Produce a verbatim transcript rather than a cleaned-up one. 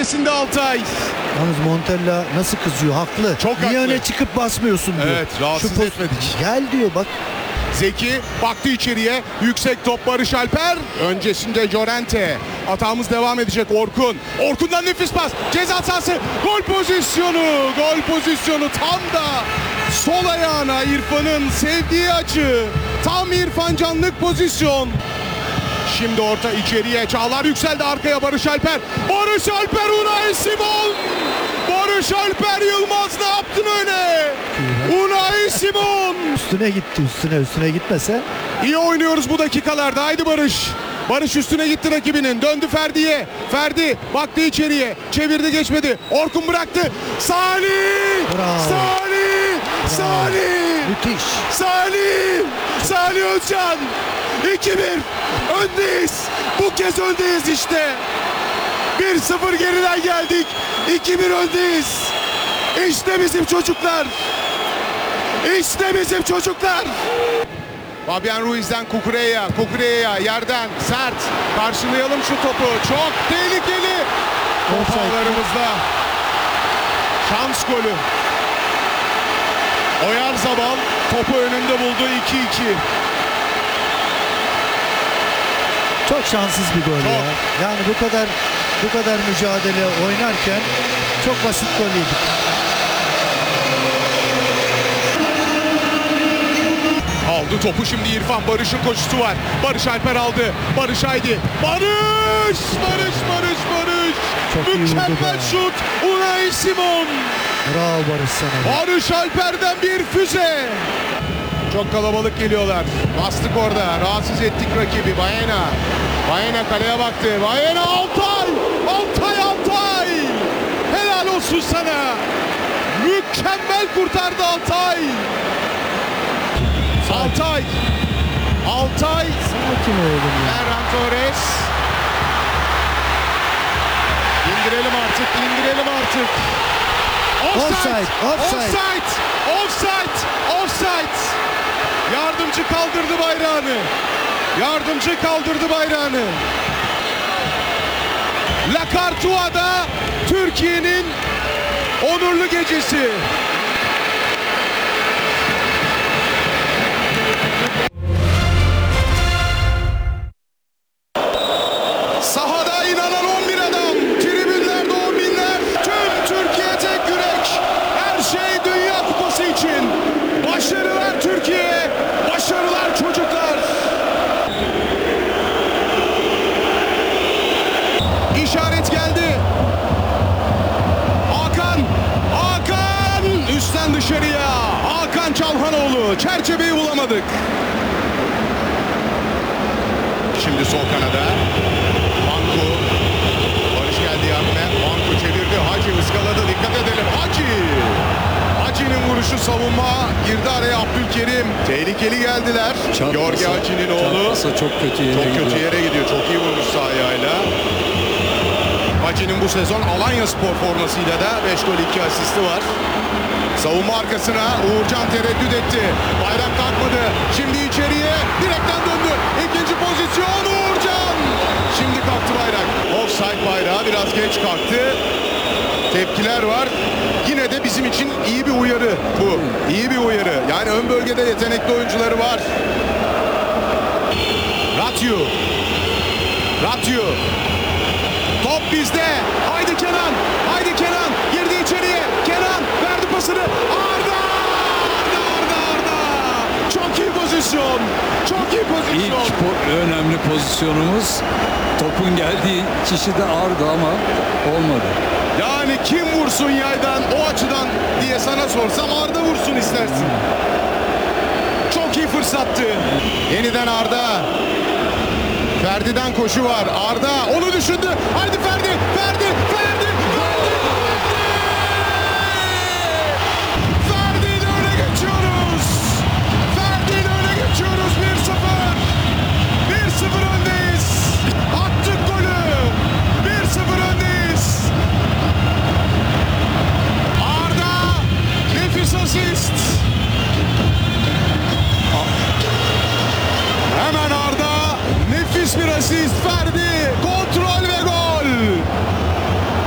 kalesinde Altay. Yalnız Montella nasıl kızıyor, haklı. Çok Niye haklı. öne çıkıp basmıyorsun diyor. Evet, rahatsız Şu poz- etmedik. Gel diyor bak. Zeki baktı içeriye. Yüksek top Barış Alper. Öncesinde Llorente. Atağımız devam edecek. Orkun. Orkun'dan nefis pas. Ceza sahası. Gol pozisyonu. Gol pozisyonu tam da sol ayağına İrfan'ın sevdiği açı. Tam İrfan Canlık pozisyon. Şimdi orta içeriye. Çağlar yükseldi arkaya Barış Alper. Barış Alper Unai Simon. Barış Alper Yılmaz ne yaptın öyle? Unai Simon. Üstüne gitti, üstüne üstüne gitmese. İyi oynuyoruz bu dakikalarda. Haydi Barış. Barış üstüne gitti rakibinin. Döndü Ferdi'ye. Ferdi baktı içeriye. Çevirdi geçmedi. Orkun bıraktı. Salih! Bravo. Salih! Salih! Müthiş. Salih! Salih Özcan! iki bir. Öndeyiz. Bu kez öndeyiz işte. bir sıfır geriden geldik. iki bir öndeyiz. İşte bizim çocuklar. İşte bizim çocuklar. Fabian Ruiz'den Kukureya. Kukureya yerden sert. Karşılayalım şu topu. Çok tehlikeli. Ortalarımızda. Şans golü. Oyarzabal topu önünde buldu. iki iki. Çok şanssız bir gol Çok. ya. Yani bu kadar bu kadar mücadele oynarken çok basit gol yedik. Aldı topu şimdi İrfan. Barış'ın koşusu var. Barış Alper aldı. Barış haydi. Barış! Barış, Barış, Barış! Çok iyi vurdu Mükemmel be. şut. Unai Simon. Bravo Barış sana. Barış Alper'den bir füze. Çok kalabalık geliyorlar. Bastık orada. Rahatsız ettik rakibi. Baena. Baena kaleye baktı. Baena Altay! Altay, Altay! Helal olsun sana. Mükemmel kurtardı Altay. Altay. Altay. Sakin oğlum ya. Ferran Torres. İndirelim artık, indirelim artık. Offside, offside. Offside, offside, offside. Yardımcı kaldırdı bayrağını. Yardımcı kaldırdı bayrağını. La Cartua'da Türkiye'nin onurlu gecesi. Sahada inanan on bir adam, tribünlerde on binler, tüm Türkiye tek yürek. Her şey Dünya Kupası için. Başarılar Türkiye, başarılar çocuklar. İşaret geldi. Hakan, Hakan üstten dışarıya. Hakan Çalhanoğlu, çerçeveyi bulamadık. Şimdi sol kanada. Vanku. Barış geldi yardıma. Vanku çevirdi. Hacı ıskaladı. Dikkat edelim. Hacı. Hacı'nın vuruşu savunma. Girdi araya Abdülkerim. Tehlikeli geldiler. Jorge Hacı'nın oğlu. Çarpmasa çok kötü yere Çok kötü gidiyor. yere gidiyor. Çok iyi vurmuş sağ ayağıyla. Hacı'nın bu sezon Alanya Spor formasıyla da beş gol iki asisti var. Savunma arkasına Uğurcan tereddüt etti. Bayrak kalkmadı. Şimdi içeriye direkten döndü. İkinci pozisyon Uğurcan. Şimdi kalktı bayrak. Offside bayrağı biraz geç kalktı. Tepkiler var. Yine de bizim için iyi bir uyarı bu. İyi bir uyarı. Yani ön bölgede yetenekli oyuncuları var. Ratio. Ratio. Top bizde. Haydi Kenan. Haydi Kenan. Girdi içeriye. Kenan verdi pasını. Arda! Arda! Arda! Arda! Çok iyi pozisyon. Çok iyi pozisyon. İlk po- önemli pozisyonumuz topun geldiği kişi de Arda ama olmadı. Yani kim vursun yaydan o açıdan diye sana sorsam Arda vursun istersin. Çok iyi fırsattı. Yeniden Arda. Ferdi'den koşu var. Arda onu düşündü. Haydi Ferdi. Ferdi.